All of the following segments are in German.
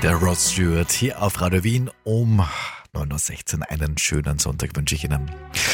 Der Rod Stewart hier auf Radio Wien um 9.16 Uhr. Einen schönen Sonntag wünsche ich Ihnen.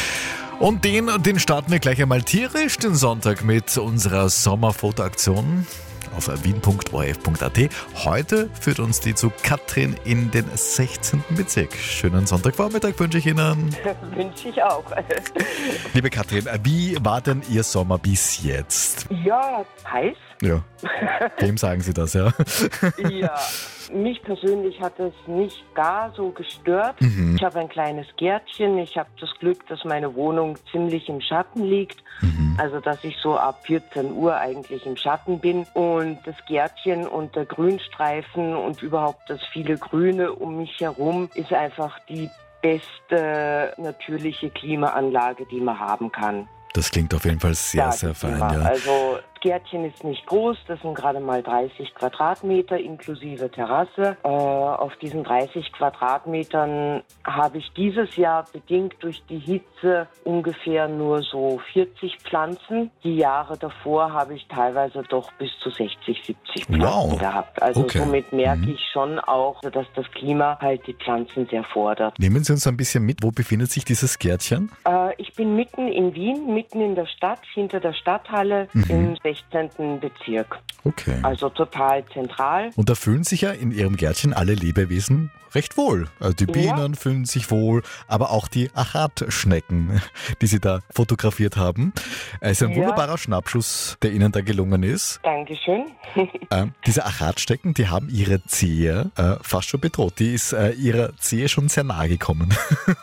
Und den starten wir gleich einmal tierisch, den Sonntag, mit unserer Sommerfotoaktion auf wien.orf.at. Heute führt uns die zu Katrin in den 16. Bezirk. Schönen Sonntagvormittag wünsche ich Ihnen. Wünsche ich auch. Liebe Katrin, wie war denn Ihr Sommer bis jetzt? Ja, heiß. Ja, wem sagen Sie das, ja? Ja, mich persönlich hat es nicht gar so gestört. Ich habe ein kleines Gärtchen. Ich habe das Glück, dass meine Wohnung ziemlich im Schatten liegt. Also, dass ich so ab 14 Uhr eigentlich im Schatten bin. Und das Gärtchen und der Grünstreifen und überhaupt das viele Grüne um mich herum ist einfach die beste natürliche Klimaanlage, die man haben kann. Das klingt auf jeden Fall sehr, sehr fein, ja. Also das Gärtchen ist nicht groß, das sind gerade mal 30 Quadratmeter inklusive Terrasse. Auf diesen 30 Quadratmetern habe ich dieses Jahr bedingt durch die Hitze ungefähr nur so 40 Pflanzen. Die Jahre davor habe ich teilweise doch bis zu 60, 70 Pflanzen gehabt. Also somit merke ich schon auch, dass das Klima halt die Pflanzen sehr fordert. Nehmen Sie uns ein bisschen mit, wo befindet sich dieses Gärtchen? Ich bin mitten in Wien, mitten in der Stadt, hinter der Stadthalle im 16. Bezirk. Okay. Also total zentral. Und da fühlen sich ja in Ihrem Gärtchen alle Lebewesen recht wohl. Also die Bienen fühlen sich wohl, aber auch die Achatschnecken, die Sie da fotografiert haben. Es ist ein wunderbarer Schnappschuss, der Ihnen da gelungen ist. Dankeschön. Diese Achatschnecken, die haben ihre Zehe fast schon bedroht. Die ist ihrer Zehe schon sehr nahe gekommen.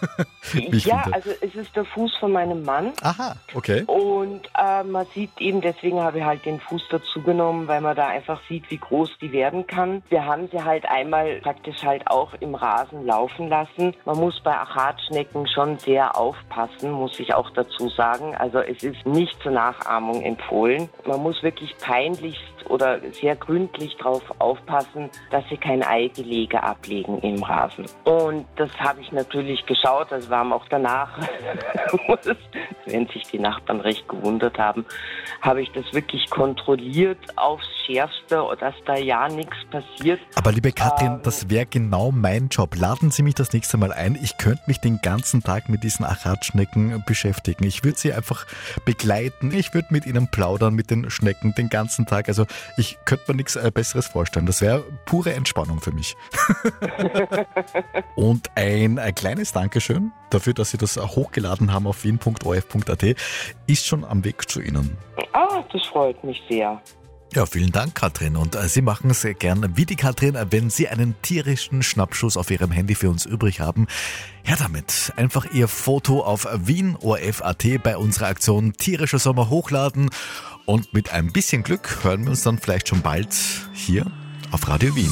Ja, also es ist der Fuß von meinem Mann. Aha, okay. Und man sieht eben, deswegen habe ich halt den Fuß dazu genommen, weil man da einfach sieht, wie groß die werden kann. Wir haben sie halt einmal praktisch halt auch im Rasen laufen lassen. Man muss bei Achatschnecken schon sehr aufpassen, muss ich auch dazu sagen. Also es ist nicht zur Nachahmung empfohlen. Man muss wirklich peinlichst oder sehr gründlich darauf aufpassen, dass sie kein Eigelege ablegen im Rasen. Und das habe ich natürlich geschaut. Also wir haben auch danach, wenn sich die Nachbarn recht gewundert haben, habe ich das wirklich kontrolliert aufs Schärfste, dass da ja nichts passiert. Aber liebe Katrin, das wäre genau mein Job. Laden Sie mich das nächste Mal ein. Ich könnte mich den ganzen Tag mit diesen Achatschnecken beschäftigen. Ich würde sie einfach begleiten. Ich würde mit ihnen plaudern, mit den Schnecken den ganzen Tag. Also ich könnte mir nichts Besseres vorstellen. Das wäre pure Entspannung für mich. Und ein kleines Dankeschön dafür, dass Sie das hochgeladen haben auf wien.orf.at, ist schon am Weg zu Ihnen. Das freut mich sehr. Ja, vielen Dank, Katrin. Und Sie machen es gern wie die Katrin, wenn Sie einen tierischen Schnappschuss auf Ihrem Handy für uns übrig haben. Ja, damit einfach Ihr Foto auf wien.orf.at bei unserer Aktion Tierischer Sommer hochladen. Und mit ein bisschen Glück hören wir uns dann vielleicht schon bald hier auf Radio Wien.